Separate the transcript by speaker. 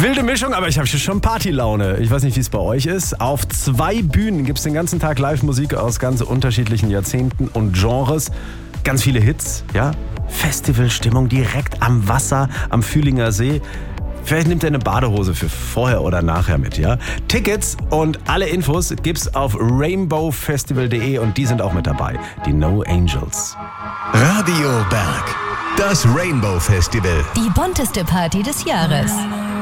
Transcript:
Speaker 1: Wilde Mischung, aber ich habe schon Partylaune. Ich weiß nicht, wie es bei euch ist. Auf 2 Bühnen gibt es den ganzen Tag Live-Musik aus ganz unterschiedlichen Jahrzehnten und Genres. Ganz viele Hits, ja. Festivalstimmung direkt am Wasser, am Fühlinger See. Vielleicht nimmt ihr eine Badehose für vorher oder nachher mit, ja? Tickets und alle Infos gibt's auf rainbowfestival.de und die sind auch mit dabei. Die No Angels.
Speaker 2: Radio Berg. Das Rainbow Festival.
Speaker 3: Die bunteste Party des Jahres.